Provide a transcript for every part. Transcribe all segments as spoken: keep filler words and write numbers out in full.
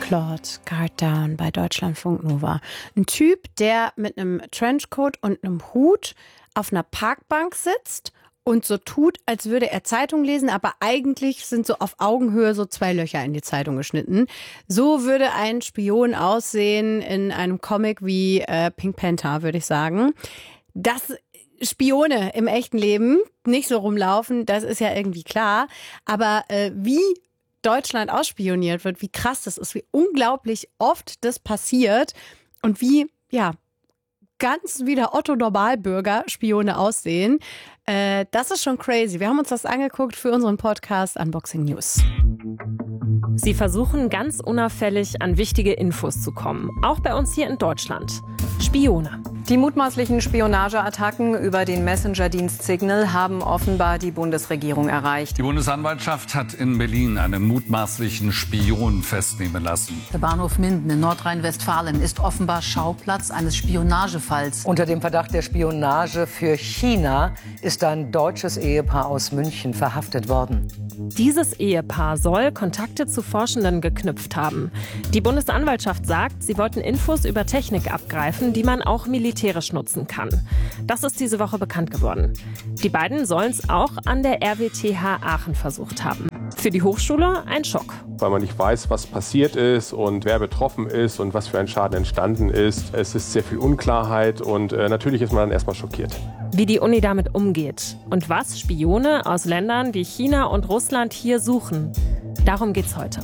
Claude, Guard Down bei Deutschlandfunk Nova. Ein Typ, der mit einem Trenchcoat und einem Hut auf einer Parkbank sitzt und so tut, als würde er Zeitung lesen, aber eigentlich sind so auf Augenhöhe so zwei Löcher in die Zeitung geschnitten. So würde ein Spion aussehen in einem Comic wie äh, Pink Panther, würde ich sagen. Dass Spione im echten Leben nicht so rumlaufen, das ist ja irgendwie klar. Aber äh, wie Deutschland ausspioniert wird, wie krass das ist, wie unglaublich oft das passiert und wie, ja, ganz wie der Otto-Normalbürger Spione aussehen. Äh, das ist schon crazy. Wir haben uns das angeguckt für unseren Podcast Unboxing News. Sie versuchen ganz unauffällig an wichtige Infos zu kommen, auch bei uns hier in Deutschland. Spione. Die mutmaßlichen Spionageattacken über den Messenger-Dienst Signal haben offenbar die Bundesregierung erreicht. Die Bundesanwaltschaft hat in Berlin einen mutmaßlichen Spion festnehmen lassen. Der Bahnhof Minden in Nordrhein-Westfalen ist offenbar Schauplatz eines Spionagefalls. Unter dem Verdacht der Spionage für China ist ein deutsches Ehepaar aus München verhaftet worden. Dieses Ehepaar soll Kontakte zu Forschenden geknüpft haben. Die Bundesanwaltschaft sagt, sie wollten Infos über Technik abgreifen, die man auch militärisch nutzen kann. Das ist diese Woche bekannt geworden. Die beiden sollen es auch an der R W T H Aachen versucht haben. Für die Hochschule ein Schock. Weil man nicht weiß, was passiert ist und wer betroffen ist und was für ein Schaden entstanden ist. Es ist sehr viel Unklarheit und äh, natürlich ist man dann erstmal schockiert. Wie die Uni damit umgeht und was Spione aus Ländern wie China und Russland hier suchen. Darum geht's heute.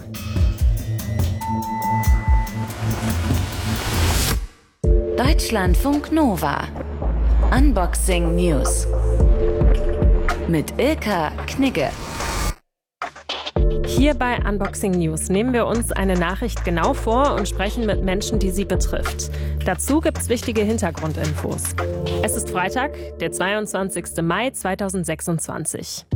Deutschlandfunk Nova. Unboxing News. Mit Ilka Knigge. Hier bei Unboxing News nehmen wir uns eine Nachricht genau vor und sprechen mit Menschen, die sie betrifft. Dazu gibt's wichtige Hintergrundinfos. Es ist Freitag, der zweiundzwanzigster Mai zweitausendsechsundzwanzig.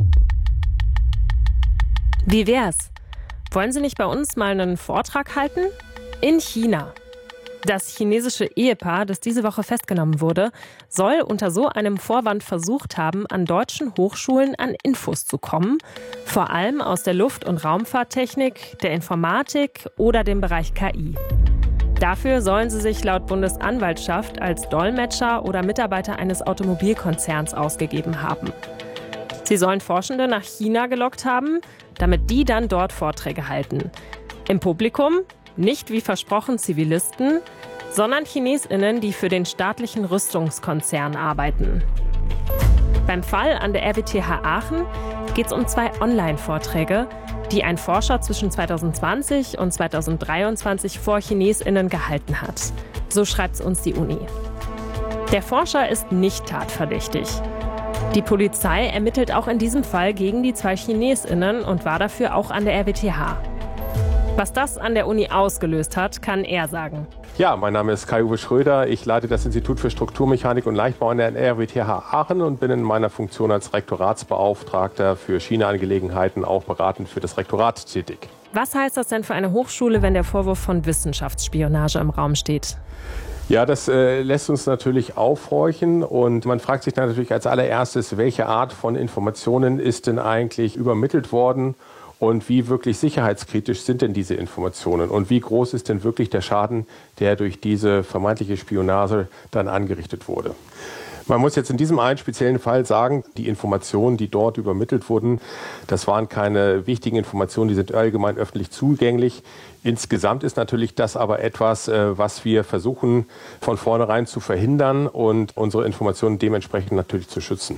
Wie wär's? Wollen Sie nicht bei uns mal einen Vortrag halten? In China. Das chinesische Ehepaar, das diese Woche festgenommen wurde, soll unter so einem Vorwand versucht haben, an deutschen Hochschulen an Infos zu kommen, vor allem aus der Luft- und Raumfahrttechnik, der Informatik oder dem Bereich K I. Dafür sollen sie sich laut Bundesanwaltschaft als Dolmetscher oder Mitarbeiter eines Automobilkonzerns ausgegeben haben. Sie sollen Forschende nach China gelockt haben, damit die dann dort Vorträge halten. Im Publikum nicht wie versprochen Zivilisten, sondern ChinesInnen, die für den staatlichen Rüstungskonzern arbeiten. Beim Fall an der R W T H Aachen geht es um zwei Online-Vorträge, die ein Forscher zwischen zweitausendzwanzig und zweitausenddreiundzwanzig vor ChinesInnen gehalten hat. So schreibt es uns die Uni. Der Forscher ist nicht tatverdächtig. Die Polizei ermittelt auch in diesem Fall gegen die zwei ChinesInnen und war dafür auch an der R W T H. Was das an der Uni ausgelöst hat, kann er sagen. Ja, mein Name ist Kai-Uwe Schröder. Ich leite das Institut für Strukturmechanik und Leichtbau an der R W T H Aachen und bin in meiner Funktion als Rektoratsbeauftragter für China-Angelegenheiten auch beratend für das Rektorat tätig. Was heißt das denn für eine Hochschule, wenn der Vorwurf von Wissenschaftsspionage im Raum steht? Ja, das äh, lässt uns natürlich aufhorchen und man fragt sich dann natürlich als allererstes, welche Art von Informationen ist denn eigentlich übermittelt worden? Und wie wirklich sicherheitskritisch sind denn diese Informationen? Und wie groß ist denn wirklich der Schaden, der durch diese vermeintliche Spionage dann angerichtet wurde? Man muss jetzt in diesem einen speziellen Fall sagen, die Informationen, die dort übermittelt wurden, das waren keine wichtigen Informationen, die sind allgemein öffentlich zugänglich. Insgesamt ist natürlich das aber etwas, was wir versuchen von vornherein zu verhindern und unsere Informationen dementsprechend natürlich zu schützen.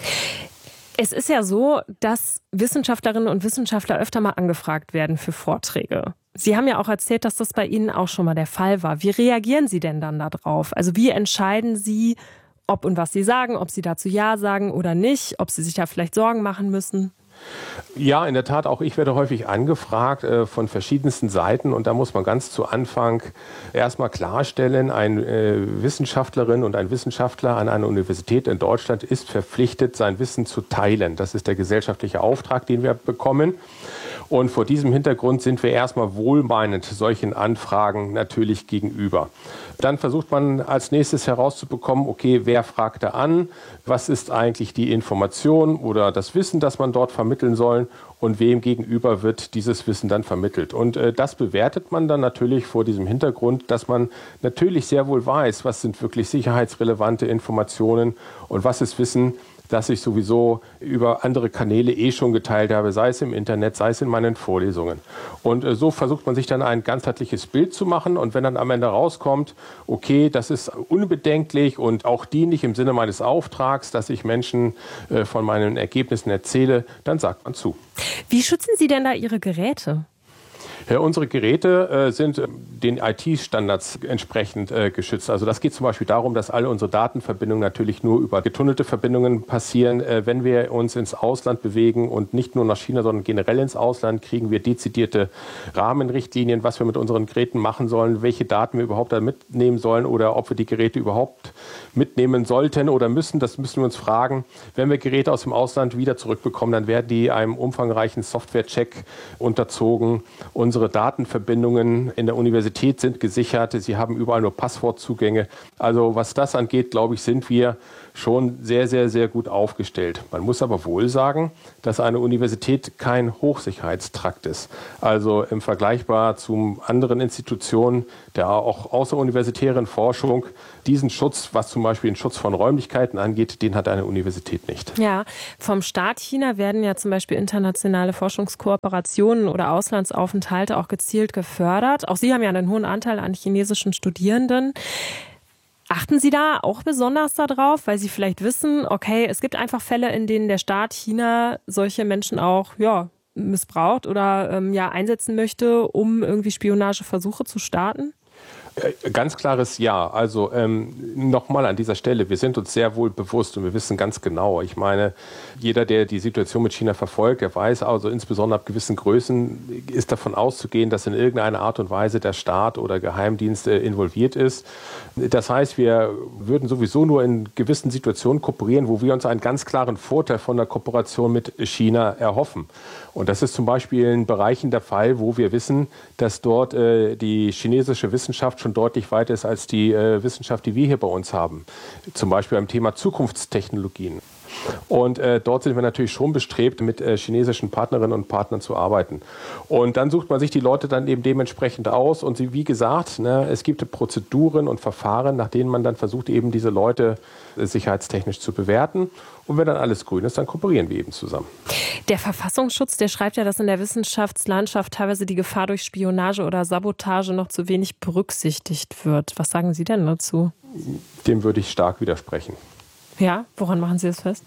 Es ist ja so, dass Wissenschaftlerinnen und Wissenschaftler öfter mal angefragt werden für Vorträge. Sie haben ja auch erzählt, dass das bei Ihnen auch schon mal der Fall war. Wie reagieren Sie denn dann darauf? Also wie entscheiden Sie, ob und was Sie sagen, ob Sie dazu Ja sagen oder nicht, ob Sie sich da vielleicht Sorgen machen müssen? Ja, in der Tat, auch ich werde häufig angefragt äh, von verschiedensten Seiten und da muss man ganz zu Anfang erstmal klarstellen, eine äh, Wissenschaftlerin und ein Wissenschaftler an einer Universität in Deutschland ist verpflichtet, sein Wissen zu teilen. Das ist der gesellschaftliche Auftrag, den wir bekommen. Und vor diesem Hintergrund sind wir erstmal wohlmeinend solchen Anfragen natürlich gegenüber. Dann versucht man als nächstes herauszubekommen, okay, wer fragt da an, was ist eigentlich die Information oder das Wissen, das man dort vermitteln soll und wem gegenüber wird dieses Wissen dann vermittelt. Und äh, das bewertet man dann natürlich vor diesem Hintergrund, dass man natürlich sehr wohl weiß, was sind wirklich sicherheitsrelevante Informationen und was ist Wissen, das ich sowieso über andere Kanäle eh schon geteilt habe, sei es im Internet, sei es in meinen Vorlesungen. Und äh, so versucht man sich dann ein ganzheitliches Bild zu machen. Und wenn dann am Ende rauskommt, okay, das ist unbedenklich und auch dienlich im Sinne meines Auftrags, dass ich Menschen äh, von meinen Ergebnissen erzähle, dann sagt man zu. Wie schützen Sie denn da Ihre Geräte? Ja, unsere Geräte äh, sind äh, den I T-Standards entsprechend äh, geschützt. Also das geht zum Beispiel darum, dass alle unsere Datenverbindungen natürlich nur über getunnelte Verbindungen passieren. Äh, wenn wir uns ins Ausland bewegen und nicht nur nach China, sondern generell ins Ausland, kriegen wir dezidierte Rahmenrichtlinien, was wir mit unseren Geräten machen sollen, welche Daten wir überhaupt da mitnehmen sollen oder ob wir die Geräte überhaupt mitnehmen sollten oder müssen. Das müssen wir uns fragen. Wenn wir Geräte aus dem Ausland wieder zurückbekommen, dann werden die einem umfangreichen Software-Check unterzogen. Unsere Datenverbindungen in der Universität sind gesichert. Sie haben überall nur Passwortzugänge. Also was das angeht, glaube ich, sind wir schon sehr, sehr, sehr gut aufgestellt. Man muss aber wohl sagen, dass eine Universität kein Hochsicherheitstrakt ist. Also im Vergleichbar zu anderen Institutionen der auch außeruniversitären Forschung, diesen Schutz, was zum Beispiel den Schutz von Räumlichkeiten angeht, den hat eine Universität nicht. Ja, vom Staat China werden ja zum Beispiel internationale Forschungskooperationen oder Auslandsaufenthalte auch gezielt gefördert. Auch Sie haben ja einen hohen Anteil an chinesischen Studierenden. Achten Sie da auch besonders darauf, weil Sie vielleicht wissen, okay, es gibt einfach Fälle, in denen der Staat China solche Menschen auch ja, missbraucht oder ähm, ja, einsetzen möchte, um irgendwie Spionageversuche zu starten? Ganz klares Ja. Also ähm, nochmal an dieser Stelle, wir sind uns sehr wohl bewusst und wir wissen ganz genau. Ich meine, jeder, der die Situation mit China verfolgt, der weiß also insbesondere ab gewissen Größen ist davon auszugehen, dass in irgendeiner Art und Weise der Staat oder Geheimdienst äh, involviert ist. Das heißt, wir würden sowieso nur in gewissen Situationen kooperieren, wo wir uns einen ganz klaren Vorteil von der Kooperation mit China erhoffen. Und das ist zum Beispiel in Bereichen der Fall, wo wir wissen, dass dort äh, die chinesische Wissenschaft schon deutlich weiter ist als die äh, Wissenschaft, die wir hier bei uns haben. Zum Beispiel beim Thema Zukunftstechnologien. Und äh, dort sind wir natürlich schon bestrebt, mit äh, chinesischen Partnerinnen und Partnern zu arbeiten. Und dann sucht man sich die Leute dann eben dementsprechend aus. Und sie, wie gesagt, ne, es gibt Prozeduren und Verfahren, nach denen man dann versucht, eben diese Leute äh, sicherheitstechnisch zu bewerten. Und wenn dann alles grün ist, dann kooperieren wir eben zusammen. Der Verfassungsschutz, der schreibt ja, dass in der Wissenschaftslandschaft teilweise die Gefahr durch Spionage oder Sabotage noch zu wenig berücksichtigt wird. Was sagen Sie denn dazu? Dem würde ich stark widersprechen. Ja, woran machen Sie das fest?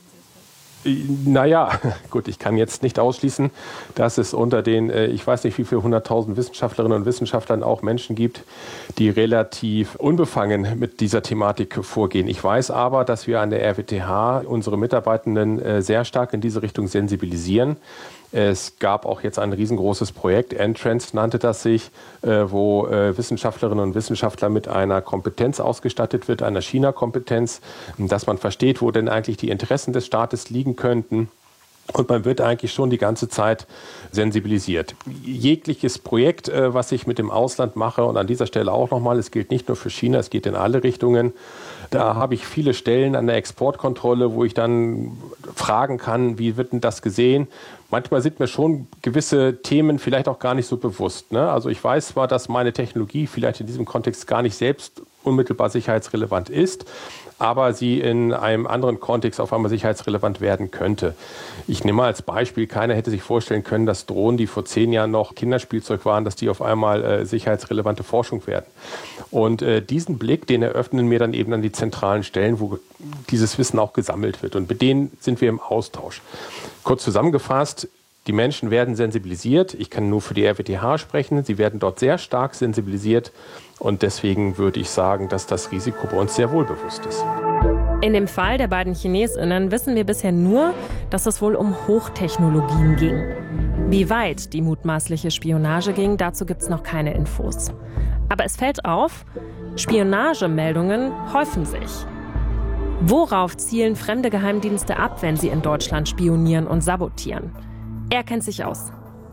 Naja, gut, ich kann jetzt nicht ausschließen, dass es unter den, ich weiß nicht wie viele hunderttausend Wissenschaftlerinnen und Wissenschaftlern auch Menschen gibt, die relativ unbefangen mit dieser Thematik vorgehen. Ich weiß aber, dass wir an der R W T H unsere Mitarbeitenden sehr stark in diese Richtung sensibilisieren. Es gab auch jetzt ein riesengroßes Projekt, Entrance nannte das sich, wo Wissenschaftlerinnen und Wissenschaftler mit einer Kompetenz ausgestattet wird, einer China-Kompetenz, dass man versteht, wo denn eigentlich die Interessen des Staates liegen könnten. Und man wird eigentlich schon die ganze Zeit sensibilisiert. Jegliches Projekt, was ich mit dem Ausland mache, und an dieser Stelle auch nochmal, es gilt nicht nur für China, es geht in alle Richtungen. Da habe ich viele Stellen an der Exportkontrolle, wo ich dann fragen kann, wie wird denn das gesehen? Manchmal sind mir schon gewisse Themen vielleicht auch gar nicht so bewusst. Ne? Also ich weiß zwar, dass meine Technologie vielleicht in diesem Kontext gar nicht selbst unmittelbar sicherheitsrelevant ist, aber sie in einem anderen Kontext auf einmal sicherheitsrelevant werden könnte. Ich nehme mal als Beispiel, keiner hätte sich vorstellen können, dass Drohnen, die vor zehn Jahren noch Kinderspielzeug waren, dass die auf einmal äh, sicherheitsrelevante Forschung werden. Und äh, diesen Blick, den eröffnen mir dann eben an die zentralen Stellen, wo dieses Wissen auch gesammelt wird. Und mit denen sind wir im Austausch. Kurz zusammengefasst, die Menschen werden sensibilisiert. Ich kann nur für die R W T H sprechen. Sie werden dort sehr stark sensibilisiert. Und deswegen würde ich sagen, dass das Risiko bei uns sehr wohl bewusst ist. In dem Fall der beiden ChinesInnen wissen wir bisher nur, dass es wohl um Hochtechnologien ging. Wie weit die mutmaßliche Spionage ging, dazu gibt es noch keine Infos. Aber es fällt auf, Spionagemeldungen häufen sich. Worauf zielen fremde Geheimdienste ab, wenn sie in Deutschland spionieren und sabotieren? Er kennt sich aus.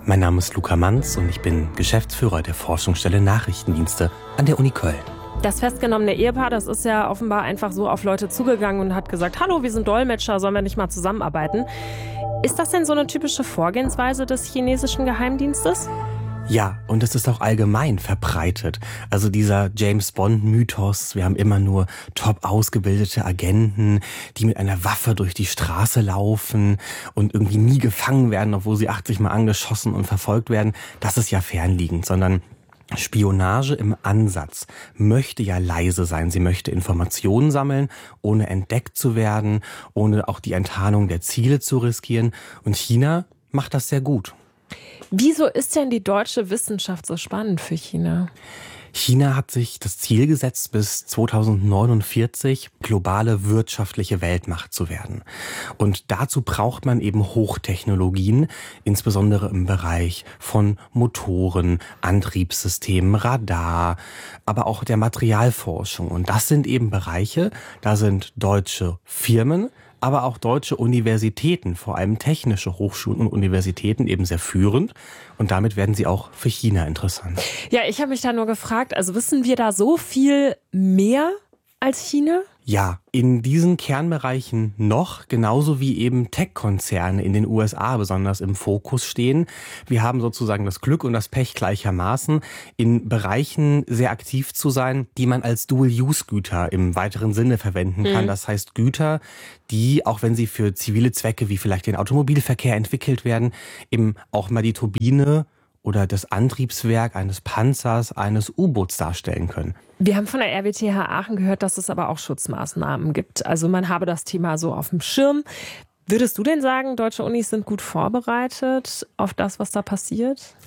Mein Name ist Luca Manz und ich bin Geschäftsführer der Forschungsstelle Nachrichtendienste an der Uni Köln. Das festgenommene Ehepaar, das ist ja offenbar einfach so auf Leute zugegangen und hat gesagt, hallo, wir sind Dolmetscher, sollen wir nicht mal zusammenarbeiten? Ist das denn so eine typische Vorgehensweise des chinesischen Geheimdienstes? Ja, und es ist auch allgemein verbreitet. Also dieser James-Bond-Mythos, wir haben immer nur top ausgebildete Agenten, die mit einer Waffe durch die Straße laufen und irgendwie nie gefangen werden, obwohl sie achtzig Mal angeschossen und verfolgt werden. Das ist ja fernliegend, sondern Spionage im Ansatz möchte ja leise sein. Sie möchte Informationen sammeln, ohne entdeckt zu werden, ohne auch die Enttarnung der Ziele zu riskieren. Und China macht das sehr gut. Wieso ist denn die deutsche Wissenschaft so spannend für China? China hat sich das Ziel gesetzt, bis zweitausendneunundvierzig globale wirtschaftliche Weltmacht zu werden. Und dazu braucht man eben Hochtechnologien, insbesondere im Bereich von Motoren, Antriebssystemen, Radar, aber auch der Materialforschung. Und das sind eben Bereiche, da sind deutsche Firmen, aber auch deutsche Universitäten, vor allem technische Hochschulen und Universitäten, eben sehr führend. Und damit werden sie auch für China interessant. Ja, ich habe mich da nur gefragt, also wissen wir da so viel mehr als China? Ja, in diesen Kernbereichen noch, genauso wie eben Tech-Konzerne in den U S A besonders im Fokus stehen. Wir haben sozusagen das Glück und das Pech gleichermaßen, in Bereichen sehr aktiv zu sein, die man als Dual-Use-Güter im weiteren Sinne verwenden kann. Mhm. Das heißt Güter, die, auch wenn sie für zivile Zwecke wie vielleicht den Automobilverkehr entwickelt werden, eben auch mal die Turbine oder das Antriebswerk eines Panzers, eines U-Boots darstellen können. Wir haben von der R W T H Aachen gehört, dass es aber auch Schutzmaßnahmen gibt. Also man habe das Thema so auf dem Schirm. Würdest du denn sagen, deutsche Unis sind gut vorbereitet auf das, was da passiert?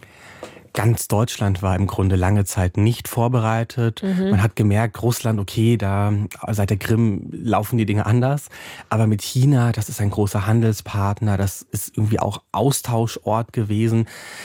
Ganz Deutschland war im Grunde lange Zeit nicht vorbereitet. Mhm. Man hat gemerkt, Russland, okay, da seit der Krim laufen die Dinge anders. Aber mit China, das ist ein großer Handelspartner, das ist irgendwie auch Austauschort gewesen.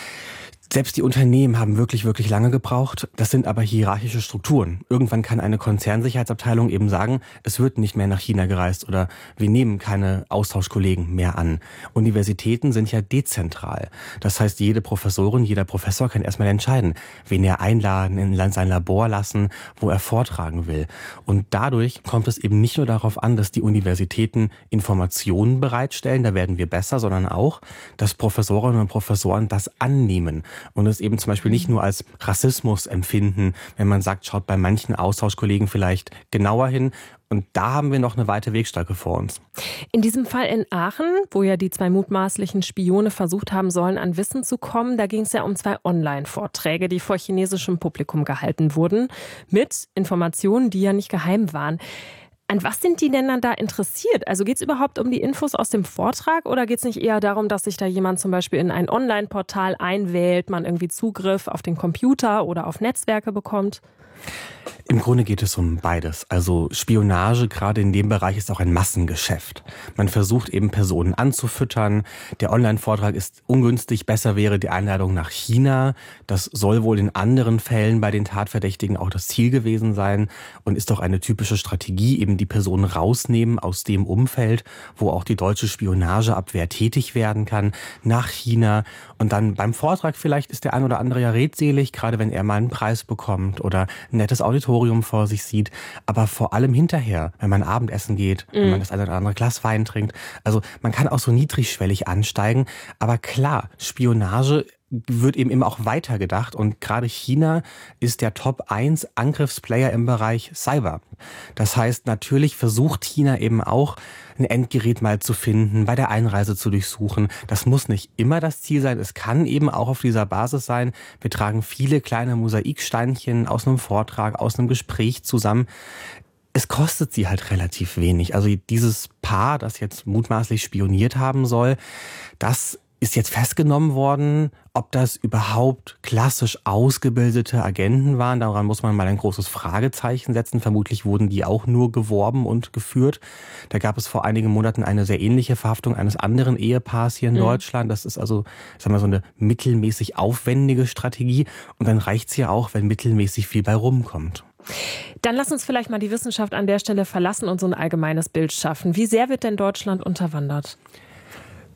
Selbst die Unternehmen haben wirklich, wirklich lange gebraucht. Das sind aber hierarchische Strukturen. Irgendwann kann eine Konzernsicherheitsabteilung eben sagen, es wird nicht mehr nach China gereist oder wir nehmen keine Austauschkollegen mehr an. Universitäten sind ja dezentral. Das heißt, jede Professorin, jeder Professor kann erstmal entscheiden, wen er einladen, in sein Labor lassen, wo er vortragen will. Und dadurch kommt es eben nicht nur darauf an, dass die Universitäten Informationen bereitstellen, da werden wir besser, sondern auch, dass Professorinnen und Professoren das annehmen. Und es eben zum Beispiel nicht nur als Rassismus empfinden, wenn man sagt, schaut bei manchen Austauschkollegen vielleicht genauer hin. Und da haben wir noch eine weite Wegstrecke vor uns. In diesem Fall in Aachen, wo ja die zwei mutmaßlichen Spione versucht haben sollen, an Wissen zu kommen, da ging es ja um zwei Online-Vorträge, die vor chinesischem Publikum gehalten wurden, mit Informationen, die ja nicht geheim waren. An was sind die denn dann da interessiert? Also geht es überhaupt um die Infos aus dem Vortrag oder geht es nicht eher darum, dass sich da jemand zum Beispiel in ein Online-Portal einwählt, man irgendwie Zugriff auf den Computer oder auf Netzwerke bekommt? Im Grunde geht es um beides. Also Spionage, gerade in dem Bereich, ist auch ein Massengeschäft. Man versucht eben Personen anzufüttern. Der Online-Vortrag ist ungünstig. Besser wäre die Einladung nach China. Das soll wohl in anderen Fällen bei den Tatverdächtigen auch das Ziel gewesen sein und ist doch eine typische Strategie, eben die Personen rausnehmen aus dem Umfeld, wo auch die deutsche Spionageabwehr tätig werden kann, nach China. Und dann beim Vortrag vielleicht ist der ein oder andere ja redselig, gerade wenn er mal einen Preis bekommt oder ein nettes Auditorium vor sich sieht, aber vor allem hinterher, wenn man Abendessen geht, mm. wenn man das eine oder andere Glas Wein trinkt. Also man kann auch so niedrigschwellig ansteigen, aber klar, Spionage wird eben immer auch weitergedacht und gerade China ist der Top eins Angriffsplayer im Bereich Cyber. Das heißt, natürlich versucht China eben auch, ein Endgerät mal zu finden, bei der Einreise zu durchsuchen. Das muss nicht immer das Ziel sein. Es kann eben auch auf dieser Basis sein. Wir tragen viele kleine Mosaiksteinchen aus einem Vortrag, aus einem Gespräch zusammen. Es kostet sie halt relativ wenig. Also dieses Paar, das jetzt mutmaßlich spioniert haben soll, das ist jetzt festgenommen worden. Ob das überhaupt klassisch ausgebildete Agenten waren, daran muss man mal ein großes Fragezeichen setzen. Vermutlich wurden die auch nur geworben und geführt. Da gab es vor einigen Monaten eine sehr ähnliche Verhaftung eines anderen Ehepaars hier in mhm. Deutschland. Das ist also, sagen wir, so eine mittelmäßig aufwendige Strategie. Und dann reicht's ja auch, wenn mittelmäßig viel bei rumkommt. Dann lass uns vielleicht mal die Wissenschaft an der Stelle verlassen und so ein allgemeines Bild schaffen. Wie sehr wird denn Deutschland unterwandert?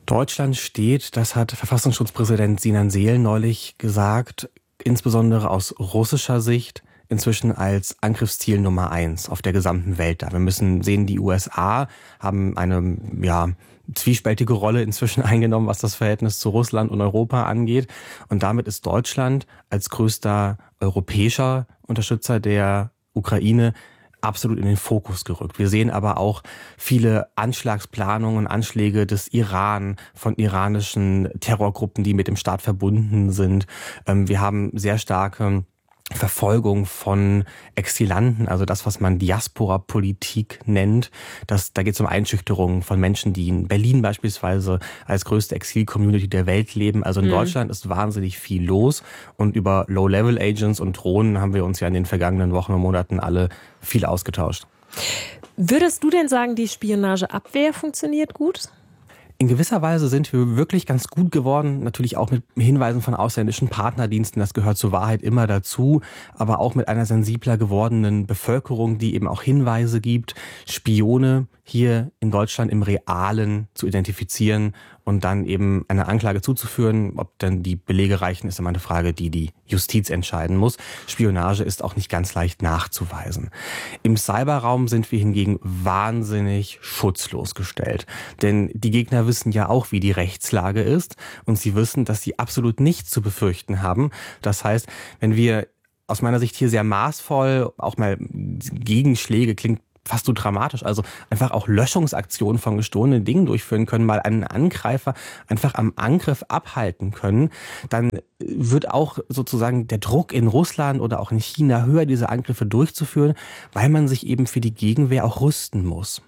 Deutschland steht, das hat Verfassungsschutzpräsident Sinan Seel neulich gesagt, insbesondere aus russischer Sicht, inzwischen als Angriffsziel Nummer eins auf der gesamten Welt da. Wir müssen sehen, die U S A haben eine, ja, zwiespältige Rolle inzwischen eingenommen, was das Verhältnis zu Russland und Europa angeht. Und damit ist Deutschland als größter europäischer Unterstützer der Ukraine absolut in den Fokus gerückt. Wir sehen aber auch viele Anschlagsplanungen und Anschläge des Iran von iranischen Terrorgruppen, die mit dem Staat verbunden sind. Wir haben sehr starke Verfolgung von Exilanten, also das, was man Diaspora-Politik nennt. Das, da geht es um Einschüchterungen von Menschen, die in Berlin beispielsweise als größte Exil-Community der Welt leben. Also in mhm. Deutschland ist wahnsinnig viel los und über Low-Level-Agents und Drohnen haben wir uns ja in den vergangenen Wochen und Monaten alle viel ausgetauscht. Würdest du denn sagen, die Spionageabwehr funktioniert gut? In gewisser Weise sind wir wirklich ganz gut geworden, natürlich auch mit Hinweisen von ausländischen Partnerdiensten, das gehört zur Wahrheit immer dazu, aber auch mit einer sensibler gewordenen Bevölkerung, die eben auch Hinweise gibt, Spione hier in Deutschland im Realen zu identifizieren und dann eben eine Anklage zuzuführen. Ob dann die Belege reichen, ist immer eine Frage, die die Justiz entscheiden muss. Spionage ist auch nicht ganz leicht nachzuweisen. Im Cyberraum sind wir hingegen wahnsinnig schutzlos gestellt. Denn die Gegner wissen ja auch, wie die Rechtslage ist und sie wissen, dass sie absolut nichts zu befürchten haben. Das heißt, wenn wir aus meiner Sicht hier sehr maßvoll, auch mal Gegenschläge, klingt fast so dramatisch, also einfach auch Löschungsaktionen von gestohlenen Dingen durchführen können, mal einen Angreifer einfach am Angriff abhalten können, dann wird auch sozusagen der Druck in Russland oder auch in China höher, diese Angriffe durchzuführen, weil man sich eben für die Gegenwehr auch rüsten muss.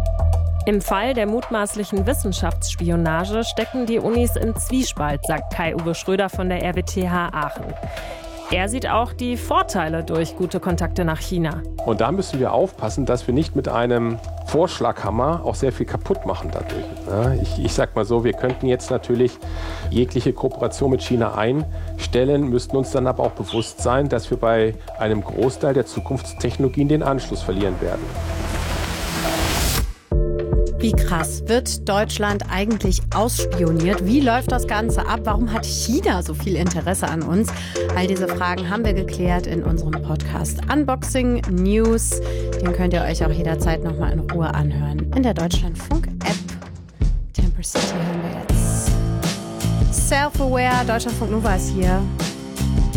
Im Fall der mutmaßlichen Wissenschaftsspionage stecken die Unis in Zwiespalt, sagt Kai-Uwe Schröder von der R W T H Aachen. Er sieht auch die Vorteile durch gute Kontakte nach China. Und da müssen wir aufpassen, dass wir nicht mit einem Vorschlaghammer auch sehr viel kaputt machen dadurch. Ich, ich sag mal so, wir könnten jetzt natürlich jegliche Kooperation mit China einstellen, müssten uns dann aber auch bewusst sein, dass wir bei einem Großteil der Zukunftstechnologien den Anschluss verlieren werden. Wie krass wird Deutschland eigentlich ausspioniert? Wie läuft das Ganze ab? Warum hat China so viel Interesse an uns? All diese Fragen haben wir geklärt in unserem Podcast Unboxing News. Den könnt ihr euch auch jederzeit nochmal in Ruhe anhören. In der Deutschlandfunk-App. Temper City hören wir jetzt. Self-Aware, Deutschlandfunk Nova ist hier.